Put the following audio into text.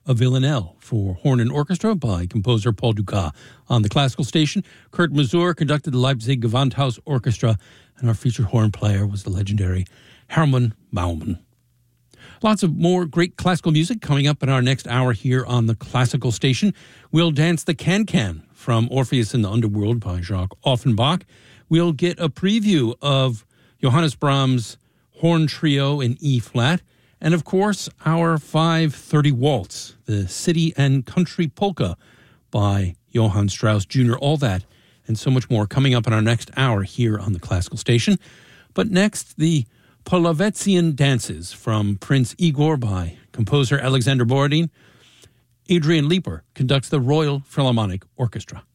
A Villanelle for horn and orchestra by composer Paul Dukas. On the classical station, Kurt Masur conducted the Leipzig Gewandhaus Orchestra, and our featured horn player was the legendary Hermann Baumann. Lots of more great classical music coming up in our next hour here on the classical station. We'll dance the Can-Can from Orpheus in the Underworld by Jacques Offenbach. We'll get a preview of Johannes Brahms' Horn Trio in E-flat. And, of course, our 5:30 Waltz, the City and Country Polka by Johann Strauss Jr. All that and so much more coming up in our next hour here on the classical station. But next, the Polovetzian Dances from Prince Igor by composer Alexander Borodin. Adrian Leeper conducts the Royal Philharmonic Orchestra.